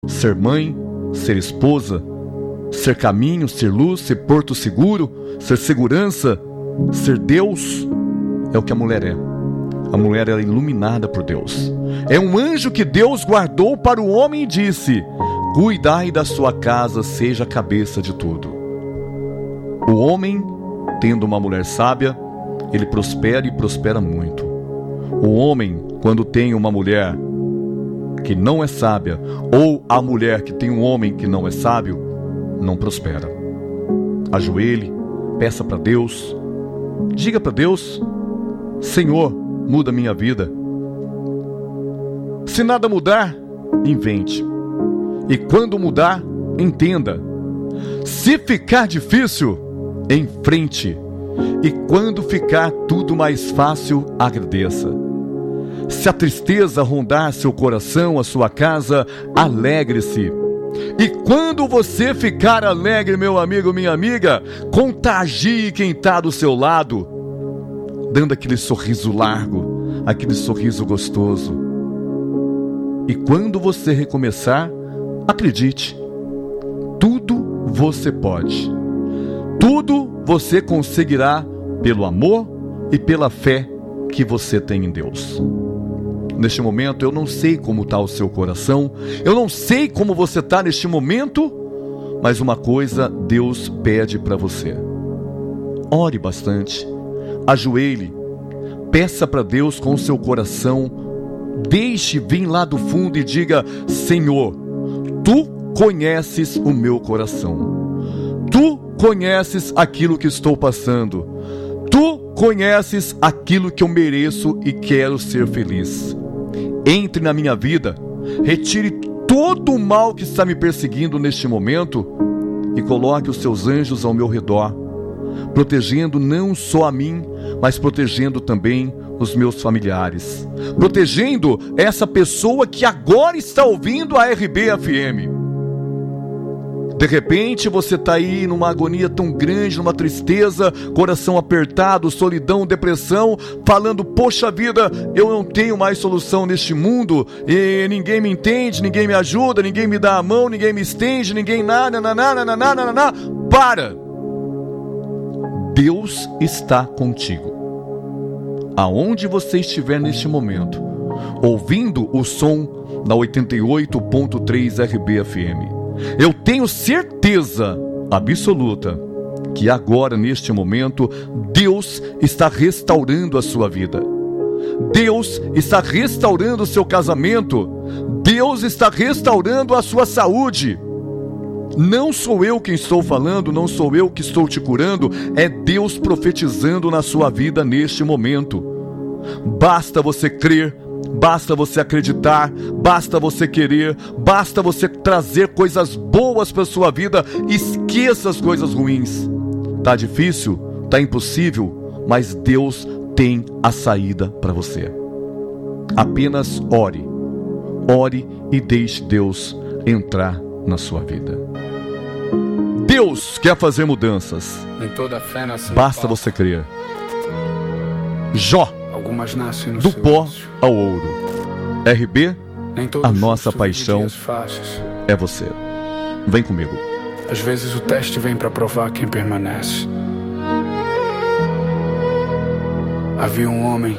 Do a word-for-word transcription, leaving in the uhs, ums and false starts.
ser mãe, ser esposa, ser caminho, ser luz, ser porto seguro, ser segurança, ser Deus. É o que a mulher é. A mulher é iluminada por Deus. É um anjo que Deus guardou para o homem e disse: cuidai da sua casa, seja a cabeça de tudo. O homem, tendo uma mulher sábia, ele prospera e prospera muito. O homem, quando tem uma mulher que não é sábia, ou a mulher que tem um homem que não é sábio, não prospera. Ajoelhe, peça para Deus, diga para Deus: Senhor, muda minha vida. Se nada mudar, invente. E quando mudar, entenda. Se ficar difícil, enfrente. E quando ficar tudo mais fácil, agradeça. Se a tristeza rondar seu coração, a sua casa, alegre-se. E quando você ficar alegre, meu amigo, minha amiga, contagie quem está do seu lado, dando aquele sorriso largo, aquele sorriso gostoso. E quando você recomeçar, acredite, tudo você pode. Tudo você conseguirá pelo amor e pela fé que você tem em Deus. Neste momento, eu não sei como está o seu coração, eu não sei como você está neste momento, mas uma coisa Deus pede para você: ore bastante, ajoelhe, peça para Deus com o seu coração, deixe vir lá do fundo e diga: Senhor, Tu conheces o meu coração, Tu conheces aquilo que estou passando, Tu conheces aquilo que eu mereço e quero ser feliz. Entre na minha vida, retire todo o mal que está me perseguindo neste momento e coloque os seus anjos ao meu redor, protegendo não só a mim, mas protegendo também os meus familiares, protegendo essa pessoa que agora está ouvindo a R B F M. De repente você está aí numa agonia tão grande, numa tristeza, coração apertado, solidão, depressão, falando: poxa vida, eu não tenho mais solução neste mundo, e ninguém me entende, ninguém me ajuda, ninguém me dá a mão, ninguém me estende, ninguém nada, nada, nada, nada, nada. Para! Deus está contigo. Aonde você estiver neste momento, ouvindo o som da oitenta e oito ponto três R B F M, eu tenho certeza absoluta que agora, neste momento, Deus está restaurando a sua vida. Deus está restaurando o seu casamento. Deus está restaurando a sua saúde. Não sou eu quem estou falando, não sou eu que estou te curando, é Deus profetizando na sua vida neste momento. Basta você crer, basta você acreditar, basta você querer, basta você trazer coisas boas para a sua vida. Esqueça as coisas ruins. Tá difícil? Tá impossível? Mas Deus tem a saída para você. Apenas ore. Ore e deixe Deus entrar na sua vida. Deus quer fazer mudanças. Basta você crer. Jó, do pó ao ouro. R B, a nossa paixão é você. Vem comigo. Às vezes o teste vem para provar quem permanece. Havia um homem